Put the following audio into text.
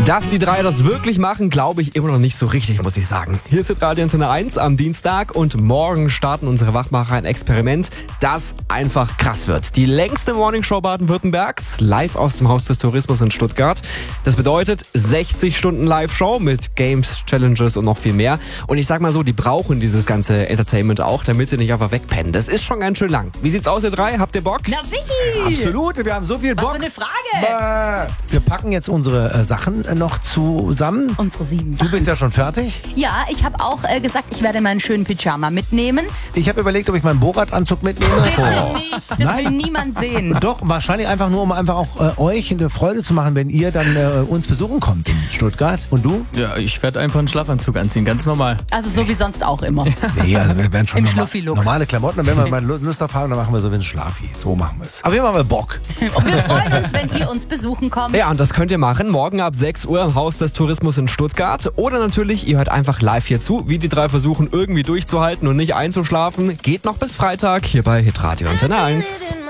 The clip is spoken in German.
Dass die drei das wirklich machen, glaube ich immer noch nicht so richtig, muss ich sagen. Hier ist Radio Antenne 1 am Dienstag und morgen starten unsere Wachmacher ein Experiment, das einfach krass wird. Die längste Morningshow Baden-Württembergs, live aus dem Haus des Tourismus in Stuttgart. Das bedeutet 60 Stunden Live-Show mit Games, Challenges und noch viel mehr. Und ich sag mal so, die brauchen dieses ganze Entertainment auch, damit sie nicht einfach wegpennen. Das ist schon ganz schön lang. Wie sieht's aus, ihr drei? Habt ihr Bock? Na sicher! Absolut, wir haben so viel Bock. Was für eine Frage! Wir packen jetzt unsere Sachen noch zusammen. Unsere 7 Du Sachen. bist ja schon fertig. Ja, ich habe auch gesagt, ich werde meinen schönen Pyjama mitnehmen. Ich habe überlegt, ob ich meinen Borat-Anzug mitnehme. Bitte nicht, das Nein. will niemand sehen. Doch, wahrscheinlich einfach nur, um einfach auch euch eine Freude zu machen, wenn ihr dann uns besuchen kommt in Stuttgart. Und du? Ja, ich werde einfach einen Schlafanzug anziehen, ganz normal. Also so wie sonst auch immer. Nee, also wir werden schon Im Schluffi-Look. normale Klamotten. Und wenn wir mal Lust drauf haben, dann machen wir so wie ein Schlafi. So machen wir es. Aber wir machen Bock. Und wir freuen uns, wenn ihr uns besuchen kommt. Ja, und das könnt ihr machen morgen ab 6 Uhr im Haus des Tourismus in Stuttgart. Oder natürlich, ihr hört einfach live hier zu, wie die drei versuchen irgendwie durchzuhalten und nicht einzuschlafen. Geht noch bis Freitag hier bei Hitradio Antenne 1.